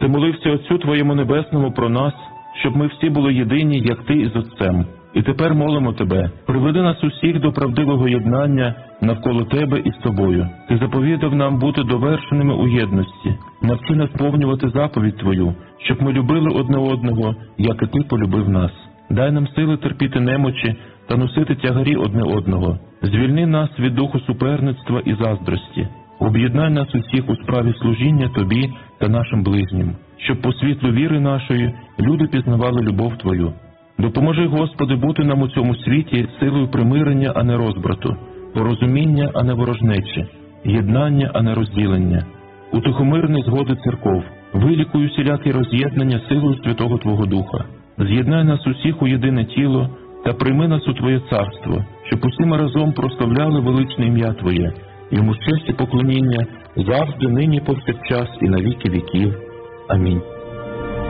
Ти молився Отцю Твоєму Небесному про нас, щоб ми всі були єдині, як Ти із Отцем. І тепер молимо Тебе, приведи нас усіх до правдивого єднання навколо Тебе і з Тобою. Ти заповідав нам бути довершеними у єдності. Навчи нас сповнювати заповідь Твою, щоб ми любили одне одного, як і Ти полюбив нас. Дай нам сили терпіти немочі та носити тягарі одне одного. Звільни нас від духу суперництва і заздрості. Об'єднай нас усіх у справі служіння Тобі та нашим ближнім, щоб по світлу віри нашої люди пізнавали любов Твою. Допоможи, Господи, бути нам у цьому світі силою примирення, а не розбрату, порозуміння, а не ворожнечі, єднання, а не розділення, утихомирни згоди церков, вилікуй усілякі роз'єднання силою Святого Твого Духа. З'єднай нас усіх у єдине тіло та прийми нас у Твоє царство, щоб усі ми разом прославляли величне ім'я Твоє, йому честь і поклоніння завжди, нині, повсякчас і на віки віків. Амінь.